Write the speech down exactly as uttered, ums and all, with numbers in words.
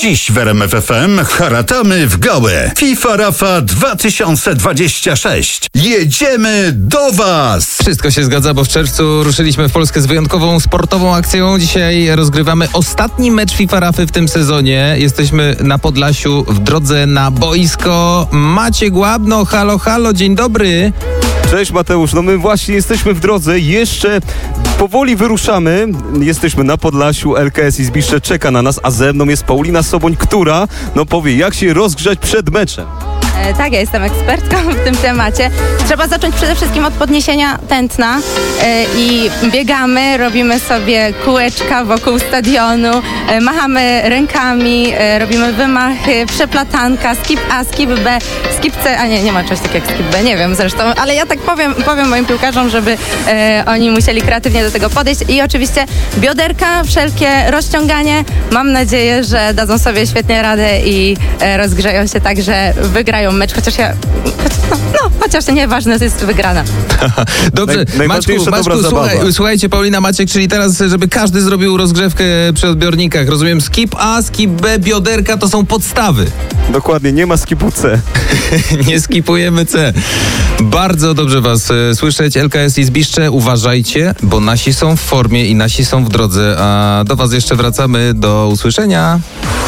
Dziś w R M F F M haratamy w gałę. FIFA Rafa dwa tysiące dwadzieścia sześć. Jedziemy do Was! Wszystko się zgadza, bo w czerwcu ruszyliśmy w Polskę z wyjątkową sportową akcją. Dzisiaj rozgrywamy ostatni mecz FIFA Rafy w tym sezonie. Jesteśmy na Podlasiu w drodze na boisko. Maciek Łabno, halo, halo, dzień dobry. Cześć Mateusz, no my właśnie jesteśmy w drodze, jeszcze powoli wyruszamy, jesteśmy na Podlasiu, L K S i Zbiszcze czeka na nas, a ze mną jest Paulina Soboń, która no powie, jak się rozgrzać przed meczem. E, tak, ja jestem ekspertką w tym temacie. Trzeba zacząć przede wszystkim od podniesienia tętna e, i biegamy, robimy sobie kółeczka wokół stadionu, e, machamy rękami, e, robimy wymachy, przeplatanka, skip A, skip B, skip C, a nie, nie ma czegoś takiego jak skip B, nie wiem zresztą, ale ja tak powiem, powiem moim piłkarzom, żeby e, oni musieli kreatywnie do tego podejść i oczywiście bioderka, wszelkie rozciąganie. Mam nadzieję, że dadzą sobie świetnie radę i e, rozgrzeją się tak, że wygrają mecz, chociaż ja, choć, no, no, chociaż nieważne, to jest wygrana. Dobrze, Naj, Maćku, dobra Maćku słuchaj, słuchajcie, Paulina, Maciek, czyli teraz, żeby każdy zrobił rozgrzewkę przy odbiornikach, rozumiem, skip A, skip B, bioderka to są podstawy. Dokładnie, nie ma skipu C. Nie skipujemy C. Bardzo dobrze was e, słyszeć, L K S i Zbiszcze, uważajcie, bo nasi są w formie i nasi są w drodze, a do was jeszcze wracamy, do usłyszenia.